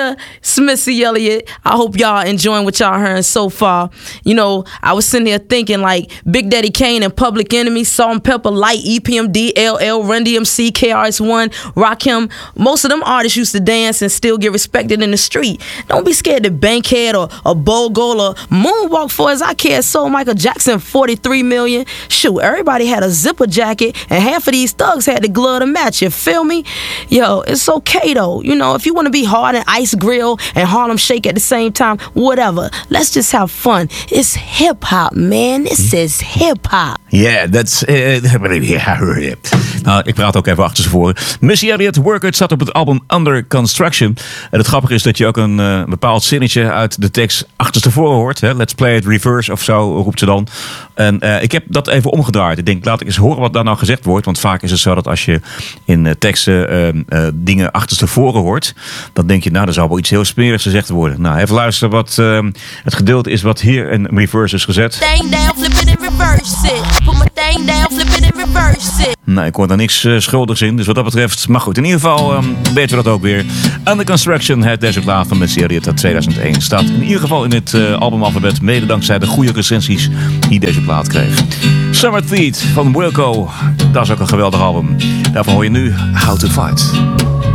Missy Elliott. I hope y'all enjoying what y'all hearing so far. You know, I was sitting there thinking like Big Daddy Kane and Public Enemy, Salt-N-Pepa, Light, EPMD, LL, Run DMC, KRS-One, Rakim. Most of them artists used to dance and still get respected in the street. Don't be scared to Bankhead or Bogle or Moonwalk for as I care. So Michael Jackson, 43 million. Shoot, everybody had a zipper jacket and half of these thugs had the glove to match. You feel me? Yo, it's okay though. You know, if you want to be hard and Ice Grill and Harlem Shake at the same time, whatever. Let's just have fun. It's hip hop, man. This is hip hop. Yeah, that's... Nou, ik praat ook even achter ze voor. Missy Elliott, Work It, staat op het album Under Construction. En het grappige is dat je ook een bepaald zinnetje uit de tekst achterstevoren hoort. Hè? Let's play it reverse of zo, roept ze dan. En ik heb dat even omgedraaid. Ik denk, laat ik eens horen wat daar nou gezegd wordt. Want vaak is het zo dat als je in teksten dingen achterstevoren hoort, dan denk je, nou, er zal wel iets heel smerigs gezegd worden. Nou, even luisteren wat het gedeelte is wat hier in reverse is gezet. Thing down, flip it and reverse it. Put my thing down, flip it and reverse it. Nou, ik hoor daar niks schuldigs in, dus wat dat betreft. Maar goed, in ieder geval weten we dat ook weer. Under Construction, het deze plaat van Missy Elliott uit 2001, staat in ieder geval in het albumalfabet, mede dankzij de goede recensies die deze plaat kreeg. Summer Thief van Wilco, dat is ook een geweldig album. Daarvan hoor je nu How to Fight.